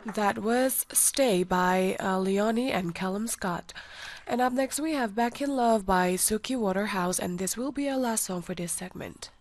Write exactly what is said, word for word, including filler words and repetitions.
That was Stay by uh, Leonie and Callum Scott. And up next we have Back in Love by Suki Waterhouse, and this will be our last song for this segment.